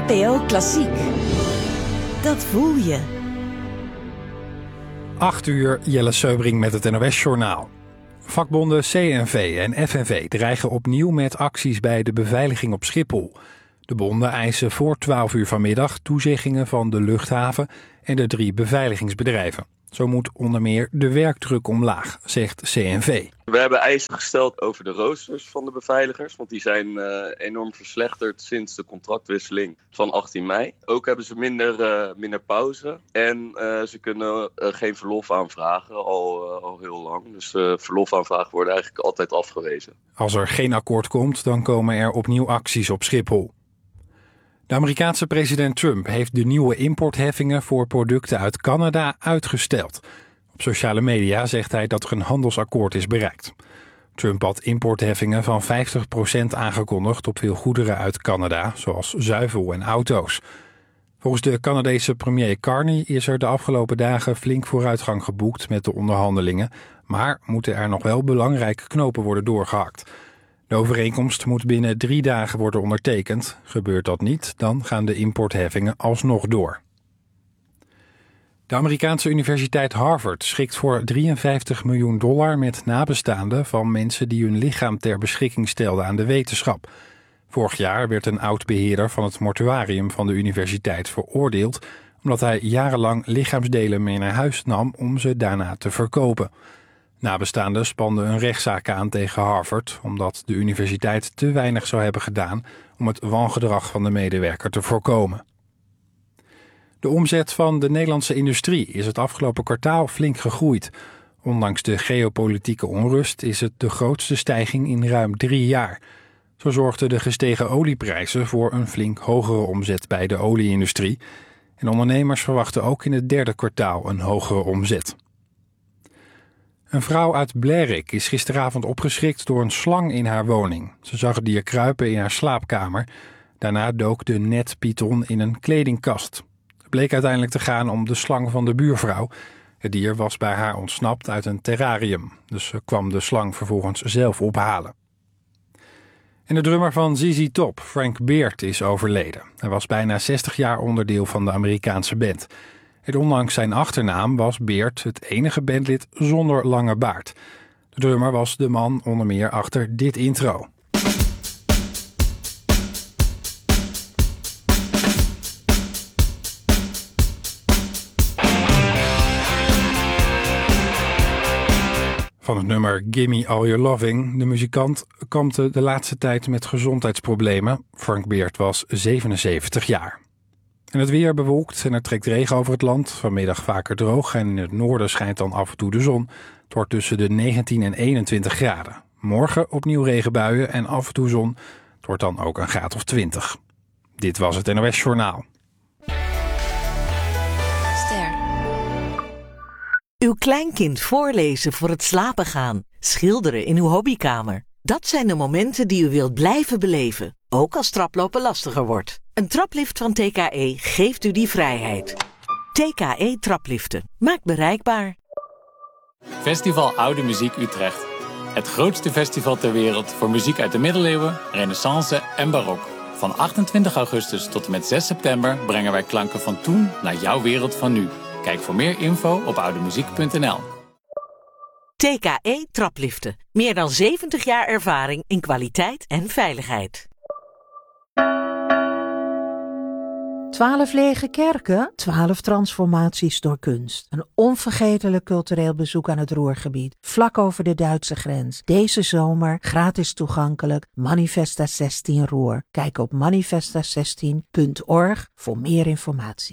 NPO Klassiek. Dat voel je. 8 uur, Jelle Seubring met het NOS-journaal. Vakbonden CNV en FNV dreigen opnieuw met acties bij de beveiliging op Schiphol. De bonden eisen voor 12 uur vanmiddag toezeggingen van de luchthaven en de 3 beveiligingsbedrijven. Zo moet onder meer de werkdruk omlaag, zegt CNV. We hebben eisen gesteld over de roosters van de beveiligers, want die zijn enorm verslechterd sinds de contractwisseling van 18 mei. Ook hebben ze minder pauze en ze kunnen geen verlof aanvragen, al heel lang. Dus verlofaanvragen worden eigenlijk altijd afgewezen. Als er geen akkoord komt, dan komen er opnieuw acties op Schiphol. De Amerikaanse president Trump heeft de nieuwe importheffingen voor producten uit Canada uitgesteld. Op sociale media zegt hij dat er een handelsakkoord is bereikt. Trump had importheffingen van 50% aangekondigd op veel goederen uit Canada, zoals zuivel en auto's. Volgens de Canadese premier Carney is er de afgelopen dagen flink vooruitgang geboekt met de onderhandelingen, maar moeten er nog wel belangrijke knopen worden doorgehakt. De overeenkomst moet binnen 3 dagen worden ondertekend. Gebeurt dat niet, dan gaan de importheffingen alsnog door. De Amerikaanse universiteit Harvard schikt voor $53 miljoen met nabestaanden van mensen die hun lichaam ter beschikking stelden aan de wetenschap. Vorig jaar werd een oud-beheerder van het mortuarium van de universiteit veroordeeld omdat hij jarenlang lichaamsdelen mee naar huis nam om ze daarna te verkopen. Nabestaanden spanden een rechtszaak aan tegen Harvard omdat de universiteit te weinig zou hebben gedaan om het wangedrag van de medewerker te voorkomen. De omzet van de Nederlandse industrie is het afgelopen kwartaal flink gegroeid. Ondanks de geopolitieke onrust is het de grootste stijging in ruim 3 jaar. Zo zorgden de gestegen olieprijzen voor een flink hogere omzet bij de olieindustrie. En ondernemers verwachten ook in het 3e kwartaal een hogere omzet. Een vrouw uit Blerick is gisteravond opgeschrikt door een slang in haar woning. Ze zag het dier kruipen in haar slaapkamer. Daarna dook de netpython in een kledingkast. Het bleek uiteindelijk te gaan om de slang van de buurvrouw. Het dier was bij haar ontsnapt uit een terrarium. Dus ze kwam de slang vervolgens zelf ophalen. En de drummer van ZZ Top, Frank Beard, is overleden. Hij was bijna 60 jaar onderdeel van de Amerikaanse band. En ondanks zijn achternaam was Beard het enige bandlid zonder lange baard. De drummer was de man onder meer achter dit intro. Van het nummer Gimme All Your Loving. De muzikant kampte de laatste tijd met gezondheidsproblemen. Frank Beard was 77 jaar. En het weer bewolkt en er trekt regen over het land. Vanmiddag vaker droog en in het noorden schijnt dan af en toe de zon. Het wordt tussen de 19 en 21 graden. Morgen opnieuw regenbuien en af en toe zon. Het wordt dan ook een graad of 20. Dit was het NOS Journaal. Uw kleinkind voorlezen voor het slapen gaan. Schilderen in uw hobbykamer. Dat zijn de momenten die u wilt blijven beleven. Ook als traplopen lastiger wordt. Een traplift van TKE geeft u die vrijheid. TKE Trapliften. Maakt bereikbaar. Festival Oude Muziek Utrecht. Het grootste festival ter wereld voor muziek uit de middeleeuwen, renaissance en barok. Van 28 augustus tot en met 6 september brengen wij klanken van toen naar jouw wereld van nu. Kijk voor meer info op oudemuziek.nl. TKE Trapliften. Meer dan 70 jaar ervaring in kwaliteit en veiligheid. 12 lege kerken, 12 transformaties door kunst. Een onvergetelijk cultureel bezoek aan het Ruhrgebied, vlak over de Duitse grens. Deze zomer gratis toegankelijk, Manifesta 16 Ruhr. Kijk op manifesta16.org voor meer informatie.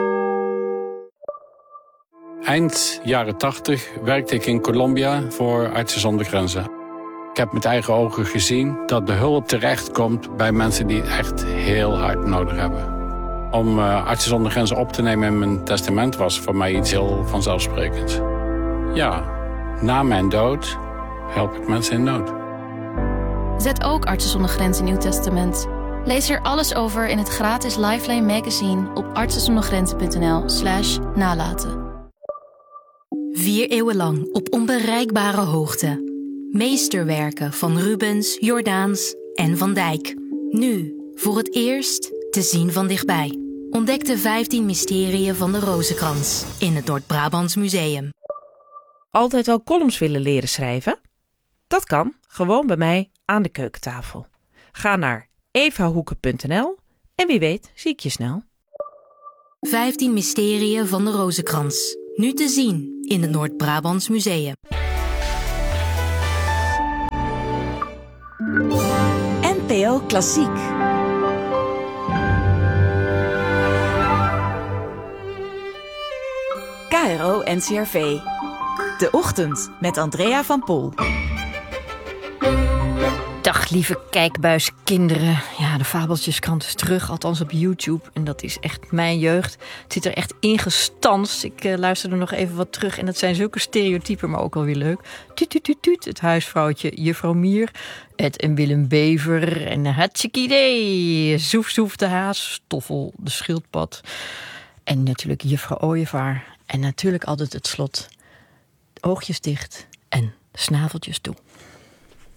Eind jaren 80 werkte ik in Colombia voor Artsen zonder Grenzen. Ik heb met eigen ogen gezien dat de hulp terechtkomt bij mensen die het echt heel hard nodig hebben. Om Artsen zonder Grenzen op te nemen in mijn testament was voor mij iets heel vanzelfsprekends. Ja, na mijn dood help ik mensen in nood. Zet ook Artsen zonder Grenzen in uw testament. Lees er alles over in het gratis Lifeline magazine op artsenzondergrenzen.nl/nalaten. 4 eeuwen lang op onbereikbare hoogte. Meesterwerken van Rubens, Jordaens en Van Dijk. Nu, voor het eerst, te zien van dichtbij. Ontdek de 15 mysterieën van de Rozenkrans in het Noord-Brabants Museum. Altijd al columns willen leren schrijven? Dat kan, gewoon bij mij aan de keukentafel. Ga naar evahoeken.nl en wie weet zie ik je snel. 15 mysterieën van de Rozenkrans. Nu te zien in het Noord-Brabants Museum. NPO Klassiek. KRO NCRV. De Ochtend met Andrea van Pol. Dag lieve kijkbuiskinderen. Ja, de Fabeltjeskrant is terug, althans op YouTube. En dat is echt mijn jeugd. Het zit er echt ingestanst. Ik luisterde nog even wat terug. En dat zijn zulke stereotypen, maar ook wel weer leuk. Tuut, tuut, tuut, tuut. Het huisvrouwtje Juffrouw Mier. Ed en Willem Bever. En hartstikke idee. Zoef, zoef de haas. Stoffel de schildpad. En natuurlijk Juffrouw Ooievaar. En natuurlijk altijd het slot. Oogjes dicht en snaveltjes toe.